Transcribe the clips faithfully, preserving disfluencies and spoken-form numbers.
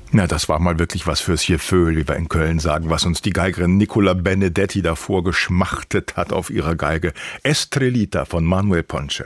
Na, das war mal wirklich was fürs Gefühl, wie wir in Köln sagen, was uns die Geigerin Nicola Benedetti davor geschmachtet hat auf ihrer Geige. Estrellita von Manuel Ponce.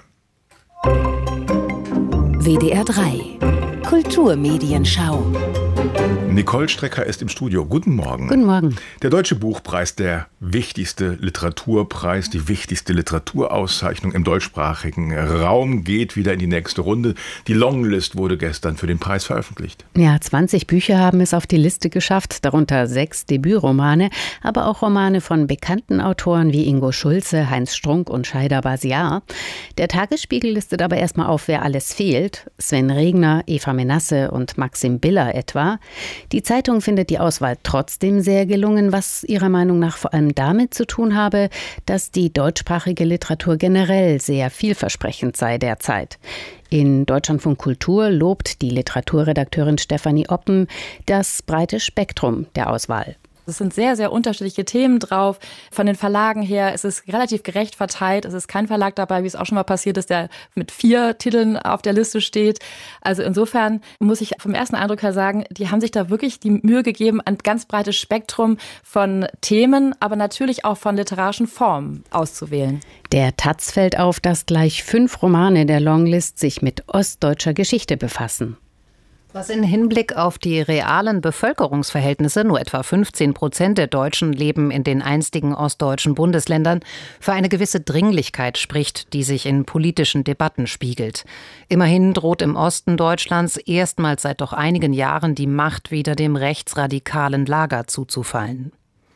W D R drei Kulturmedienschau. Nicole Strecker ist im Studio. Guten Morgen. Guten Morgen. Der Deutsche Buchpreis, der wichtigste Literaturpreis, die wichtigste Literaturauszeichnung im deutschsprachigen Raum, geht wieder in die nächste Runde. Die Longlist wurde gestern für den Preis veröffentlicht. Ja, zwanzig Bücher haben es auf die Liste geschafft, darunter sechs Debütromane, aber auch Romane von bekannten Autoren wie Ingo Schulze, Heinz Strunk und Scheider Basiar. Der Tagesspiegel listet aber erstmal auf, wer alles fehlt. Sven Regner, Eva Menasse und Maxim Biller etwa. Die Zeitung findet die Auswahl trotzdem sehr gelungen, was ihrer Meinung nach vor allem damit zu tun habe, dass die deutschsprachige Literatur generell sehr vielversprechend sei derzeit. In Deutschlandfunk Kultur lobt die Literaturredakteurin Stefanie Oppen das breite Spektrum der Auswahl. Es sind sehr, sehr unterschiedliche Themen drauf. Von den Verlagen her ist es relativ gerecht verteilt. Es ist kein Verlag dabei, wie es auch schon mal passiert ist, der mit vier Titeln auf der Liste steht. Also insofern muss ich vom ersten Eindruck her sagen, die haben sich da wirklich die Mühe gegeben, ein ganz breites Spektrum von Themen, aber natürlich auch von literarischen Formen auszuwählen. Der Taz fällt auf, dass gleich fünf Romane der Longlist sich mit ostdeutscher Geschichte befassen. Was in Hinblick auf die realen Bevölkerungsverhältnisse, nur etwa fünfzehn Prozent der Deutschen leben in den einstigen ostdeutschen Bundesländern, für eine gewisse Dringlichkeit spricht, die sich in politischen Debatten spiegelt. Immerhin droht im Osten Deutschlands erstmals seit doch einigen Jahren die Macht wieder dem rechtsradikalen Lager zuzufallen.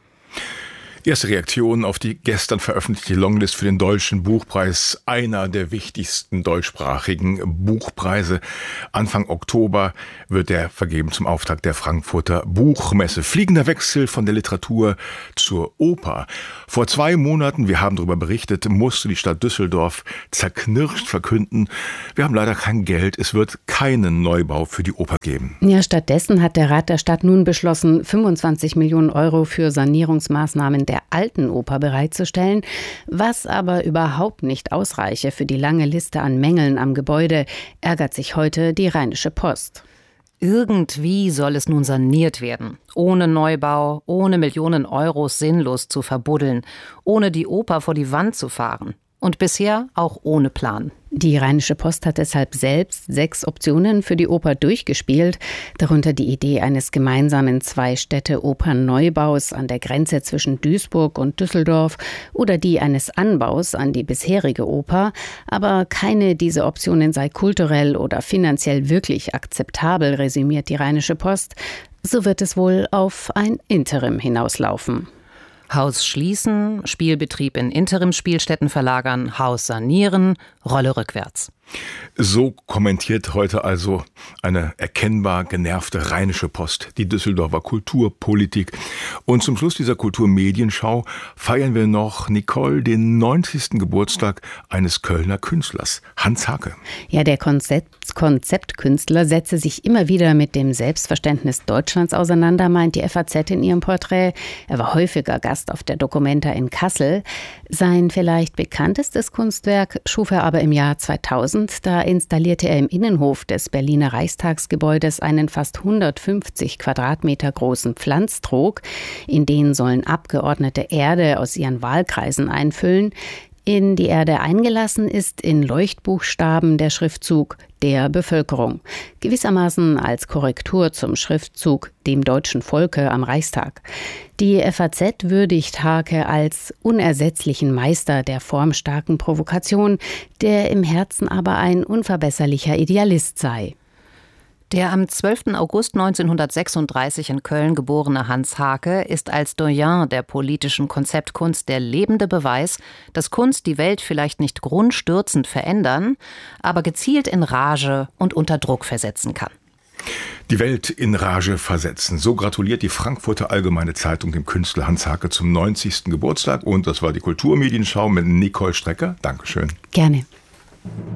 Erste Reaktionen auf die gestern veröffentlichte Longlist für den Deutschen Buchpreis, einer der wichtigsten deutschsprachigen Buchpreise. Anfang Oktober wird er vergeben zum Auftakt der Frankfurter Buchmesse. Fliegender Wechsel von der Literatur zur Oper. Vor zwei Monaten, wir haben darüber berichtet, musste die Stadt Düsseldorf zerknirscht verkünden: Wir haben leider kein Geld, es wird keinen Neubau für die Oper geben. Ja, stattdessen hat der Rat der Stadt nun beschlossen, fünfundzwanzig Millionen Euro für Sanierungsmaßnahmen der alten Oper bereitzustellen, was aber überhaupt nicht ausreiche für die lange Liste an Mängeln am Gebäude, ärgert sich heute die Rheinische Post. Irgendwie soll es nun saniert werden. Ohne Neubau, ohne Millionen Euros sinnlos zu verbuddeln, ohne die Oper vor die Wand zu fahren. Und bisher auch ohne Plan. Die Rheinische Post hat deshalb selbst sechs Optionen für die Oper durchgespielt, darunter die Idee eines gemeinsamen Zwei-Städte-Opern-Neubaus an der Grenze zwischen Duisburg und Düsseldorf oder die eines Anbaus an die bisherige Oper. Aber keine dieser Optionen sei kulturell oder finanziell wirklich akzeptabel, resümiert die Rheinische Post. So wird es wohl auf ein Interim hinauslaufen. Haus schließen, Spielbetrieb in Interimsspielstätten verlagern, Haus sanieren, Rolle rückwärts. So kommentiert heute also eine erkennbar genervte Rheinische Post die Düsseldorfer Kulturpolitik. Und zum Schluss dieser Kulturmedienschau feiern wir noch, Nicole, den neunzigsten Geburtstag eines Kölner Künstlers, Hans Haacke. Ja, der Konzept, Konzeptkünstler setze sich immer wieder mit dem Selbstverständnis Deutschlands auseinander, meint die F A Z in ihrem Porträt. Er war häufiger Gast auf der Documenta in Kassel. Sein vielleicht bekanntestes Kunstwerk schuf er aber im Jahr zweitausend. Da installierte er im Innenhof des Berliner Reichstagsgebäudes einen fast hundertfünfzig Quadratmeter großen Pflanztrog. In den sollen Abgeordnete Erde aus ihren Wahlkreisen einfüllen. In die Erde eingelassen ist in Leuchtbuchstaben der Schriftzug der Bevölkerung. Gewissermaßen als Korrektur zum Schriftzug dem deutschen Volke am Reichstag. Die F A Z würdigt Haacke als unersetzlichen Meister der formstarken Provokation, der im Herzen aber ein unverbesserlicher Idealist sei. Der am zwölften August neunzehnhundertsechsunddreißig in Köln geborene Hans Haacke ist als Doyen der politischen Konzeptkunst der lebende Beweis, dass Kunst die Welt vielleicht nicht grundstürzend verändern, aber gezielt in Rage und unter Druck versetzen kann. Die Welt in Rage versetzen. So gratuliert die Frankfurter Allgemeine Zeitung dem Künstler Hans Haacke zum neunzigsten Geburtstag. Und das war die Kulturmedienschau mit Nicole Strecker. Dankeschön. Gerne.